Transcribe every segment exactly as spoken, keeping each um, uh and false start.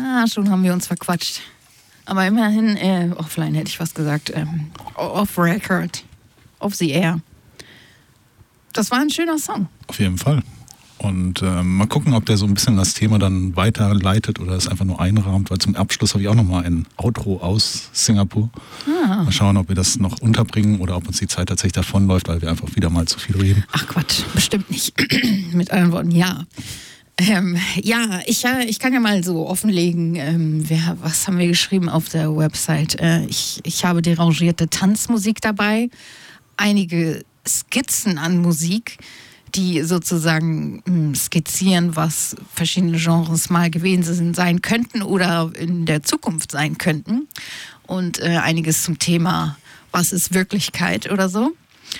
Ah, schon haben wir uns verquatscht. Aber immerhin, äh, offline hätte ich was gesagt. Ähm, off record. Off the air. Das war ein schöner Song. Auf jeden Fall. Und äh, mal gucken, ob der so ein bisschen das Thema dann weiterleitet oder es einfach nur einrahmt, weil zum Abschluss habe ich auch nochmal ein Outro aus Singapur. Ah. Mal schauen, ob wir das noch unterbringen oder ob uns die Zeit tatsächlich davonläuft, weil wir einfach wieder mal zu viel reden. Ach Quatsch, bestimmt nicht. Mit anderen Worten, ja. Ähm, ja, ich, ich kann ja mal so offenlegen, ähm, wer, was haben wir geschrieben auf der Website? Äh, ich, ich habe derangierte Tanzmusik dabei, einige Skizzen an Musik, die sozusagen mh, skizzieren, was verschiedene Genres mal gewesen sein könnten oder in der Zukunft sein könnten. Und äh, einiges zum Thema, was ist Wirklichkeit oder so.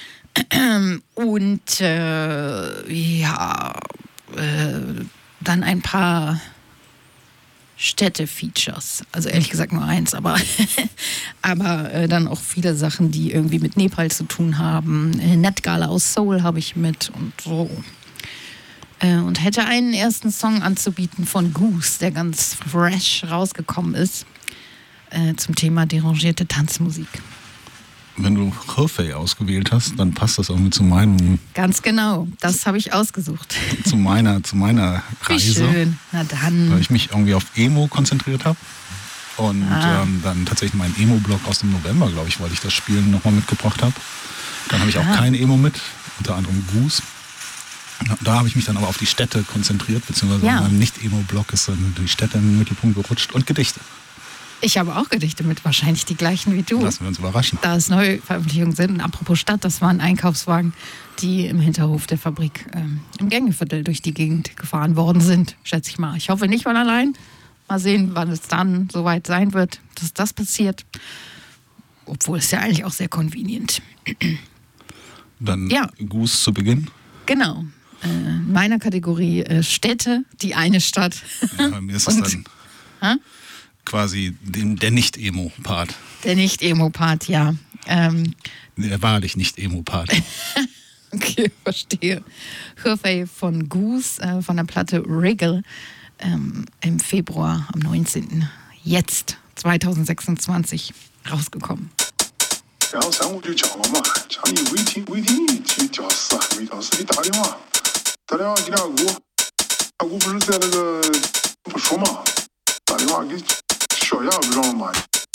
Und äh, ja, äh, dann ein paar Städte-Features. Also ehrlich gesagt nur eins, aber, aber äh, dann auch viele Sachen, die irgendwie mit Nepal zu tun haben. Netgala aus Seoul habe ich mit und so. Äh, und hätte einen ersten Song anzubieten von Goose, der ganz fresh rausgekommen ist, äh, zum Thema derangierte Tanzmusik. Wenn du Hefei ausgewählt hast, dann passt das irgendwie zu meinem... Ganz genau, das habe ich ausgesucht. Zu meiner, zu meiner Reise. Wie schön, na dann. Weil ich mich irgendwie auf Emo konzentriert habe. Und ah. ähm, dann tatsächlich meinen Emo-Blog aus dem November, glaube ich, weil ich das Spiel nochmal mitgebracht habe. Dann habe ich auch kein Emo mit, unter anderem Goose. Da habe ich mich dann aber auf die Städte konzentriert, beziehungsweise ja. in meinem Nicht-Emo-Blog ist dann die Städte in den Mittelpunkt gerutscht und Gedichte. Ich habe auch Gedichte mit, wahrscheinlich die gleichen wie du. Lassen wir uns überraschen. Da es neue Veröffentlichungen sind. Und apropos Stadt, das waren Einkaufswagen, die im Hinterhof der Fabrik ähm, im Gängeviertel durch die Gegend gefahren worden sind, schätze ich mal. Ich hoffe nicht von allein. Mal sehen, wann es dann soweit sein wird, dass das passiert. Obwohl es ja eigentlich auch sehr convenient. Dann ja. Goose zu Beginn. Genau. Äh, in meiner Kategorie äh, Städte, die eine Stadt. Ja, bei mir ist es dann... Ha? Quasi dem, der Nicht-Emo-Part. Der Nicht-Emo-Part, ja. Ähm, der wahrlich Nicht-Emo-Part. Okay, verstehe. Hefei von Goose, äh, von der Platte Wriggle, ähm, im Februar, am neunzehnten Jetzt, zwanzig sechsundzwanzig, rausgekommen. 然后三五就讲了嘛，讲你违停违停你去屌丝啊，没屌丝你打电话，打电话给阿姑，阿姑不是在那个不说嘛，打电话给小亚不让了嘛，